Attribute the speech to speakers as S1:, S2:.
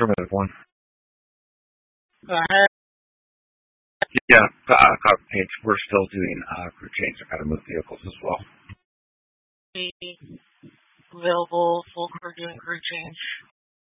S1: Affirmative one.
S2: Ahead.
S1: Yeah, copy page. We're still doing crew change. I gotta move vehicles as well.
S2: Available full crew doing crew change.